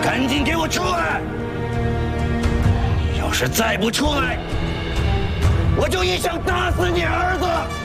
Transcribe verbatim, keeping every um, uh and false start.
赶紧给我出来！要是再不出来，我就一枪打死你儿子！